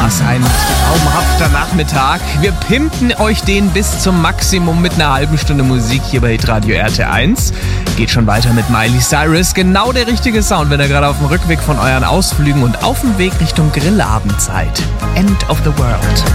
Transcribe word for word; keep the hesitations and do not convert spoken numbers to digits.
Was ein traumhafter Nachmittag. Wir pimpen euch den bis zum Maximum mit einer halben Stunde Musik hier bei Hitradio R T eins. Geht schon weiter mit Miley Cyrus. Genau der richtige Sound, wenn ihr gerade auf dem Rückweg von euren Ausflügen und auf dem Weg Richtung Grillabendzeit. End of the World.